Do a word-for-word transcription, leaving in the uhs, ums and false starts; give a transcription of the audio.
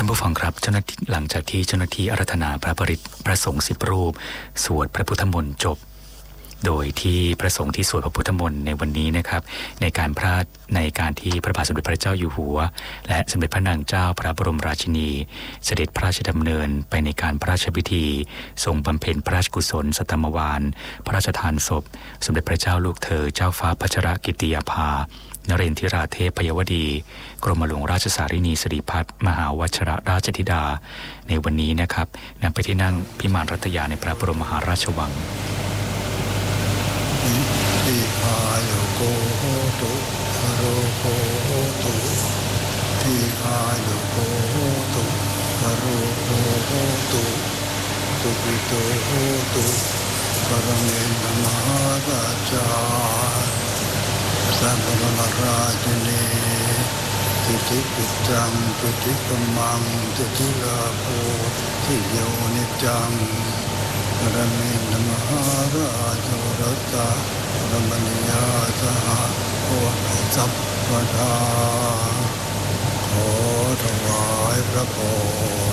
านผู้ฟังครับเจ้าหน้าที่หลังจากที่เจ้าหน้าที่อาราธนาพระปริตรพระสงฆ์สิบรูปสวดพระพุทธมนต์จบโดยที่พระสงฆ์ที่สวดพระพุทธมนต์ในวันนี้นะครับในการพระในการที่พระบาทสมเด็จพระเจ้าอยู่หัวและสมเด็จพระนางเจ้าพระบรมราชินีเสด็จพระราชดำเนินไปในการพระราชพิธีทรงบำเพ็ญพระราชกุศลสัตมวาลพระราชทานศพสมเด็จพระเจ้าลูกเธอเจ้าฟ้าพัชรกิติยาภานเรนทิราเทพยวดีกรมหลวงราชสารินีสิริพัฒน์มหาวชรราชธิดาในวันนี้นะครับนำไปที่นั่งพิมานรัตยาในพระบรมมหาราชวังทิพายโกโหตุโรโกโหตุทิพายโกโหตุโรโกโหตุตุปิโตโหตุปรเมนมหาราชาสัมปนราชเนติติปิจังปิติกมังติติลาโภทิโยนิจังปรเมนมหาราชวรตาปรมณียาสหะโอสัพพทาขอถวายพระพร